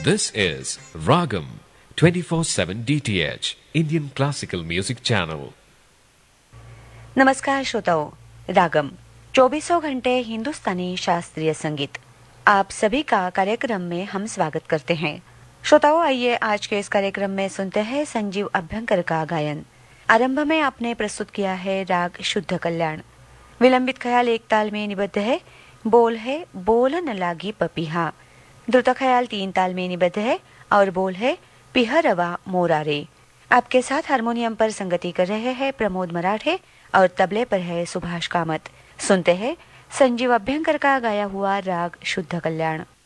This is Ragam 24/7 DTH Indian Classical Music Channel. नमस्कार श्रोताओं, रागम 24 घंटे हिंदुस्तानी शास्त्रीय संगीत आप सभी का कार्यक्रम में हम स्वागत करते हैं। श्रोताओं, आइए आज के इस कार्यक्रम में सुनते हैं संजीव अभ्यंकर का गायन। आरंभ में आपने प्रस्तुत किया है राग शुद्ध कल्याण। विलंबित ख्याल एक ताल में निबद्ध है, बोल है बोल न लागी पपीहा। द्रुत ख्याल 3 ताल में निबद्ध है और बोल है पिहरवा मोरारे। आपके साथ हारमोनियम पर संगति कर रहे हैं प्रमोद मराठे और तबले पर है सुभाष कामत। सुनते हैं संजीव अभ्यंकर का गाया हुआ राग शुद्ध कल्याण।